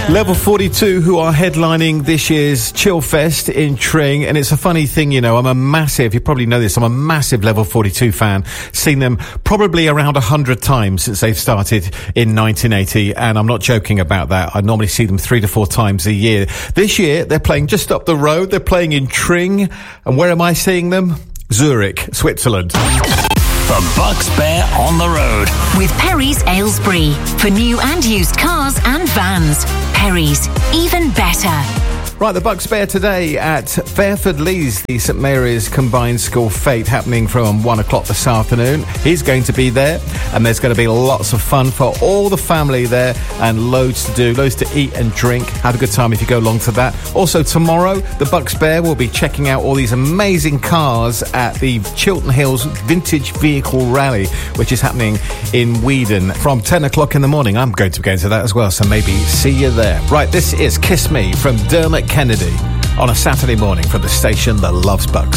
Level 42, who are headlining this year's Chillfest in Tring. And it's a funny thing, you know, you probably know this, I'm a massive Level 42 fan. Seen them probably around 100 times since they've started in 1980. And I'm not joking about that. I normally see them 3 to 4 times a year. This year, they're playing just up the road. They're playing in Tring. And where am I seeing them? Zurich, Switzerland. The Bucks Bear on the road. With Perry's Aylesbury. For new and used cars and vans. Perry's, even better. Right, the Bucks Bear today at Fairford Leys, the St Mary's Combined School Fete, happening from 1 o'clock this afternoon. He's going to be there, and there's going to be lots of fun for all the family there, and loads to do, loads to eat and drink. Have a good time if you go along to that. Also, tomorrow, the Bucks Bear will be checking out all these amazing cars at the Chiltern Hills Vintage Vehicle Rally, which is happening in Weedon from 10 o'clock in the morning. I'm going to be going to that as well, so maybe see you there. Right, this is Kiss Me from Dermot Kennedy on a Saturday morning from the station that loves Bucks.